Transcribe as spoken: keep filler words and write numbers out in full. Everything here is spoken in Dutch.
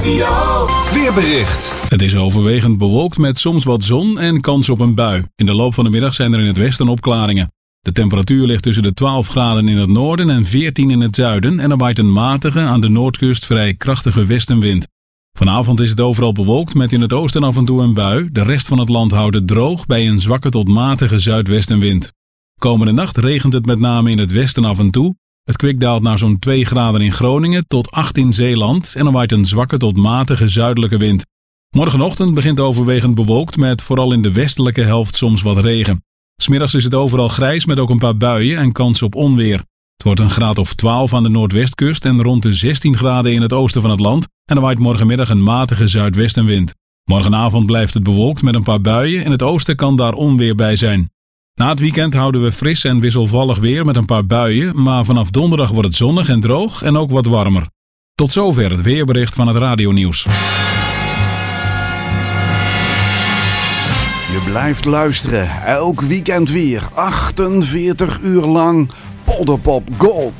Weerbericht. Het is overwegend bewolkt met soms wat zon en kans op een bui. In de loop van de middag zijn er in het westen opklaringen. De temperatuur ligt tussen de twaalf graden in het noorden en veertien in het zuiden en er waait een matige, aan de noordkust vrij krachtige westenwind. Vanavond is het overal bewolkt met in het oosten af en toe een bui. De rest van het land houdt het droog bij een zwakke tot matige zuidwestenwind. Komende nacht regent het met name in het westen af en toe. Het kwik daalt naar zo'n twee graden in Groningen tot acht in Zeeland en er waait een zwakke tot matige zuidelijke wind. Morgenochtend begint overwegend bewolkt met vooral in de westelijke helft soms wat regen. 'S Middags is het overal grijs met ook een paar buien en kans op onweer. Het wordt een graad of twaalf aan de noordwestkust en rond de zestien graden in het oosten van het land en er waait morgenmiddag een matige zuidwestenwind. Morgenavond blijft het bewolkt met een paar buien, in het oosten kan daar onweer bij zijn. Na het weekend houden we fris en wisselvallig weer met een paar buien, maar vanaf donderdag wordt het zonnig en droog en ook wat warmer. Tot zover het weerbericht van het radionieuws. Je blijft luisteren, elk weekend weer, achtenveertig uur lang, Polderpop Gold.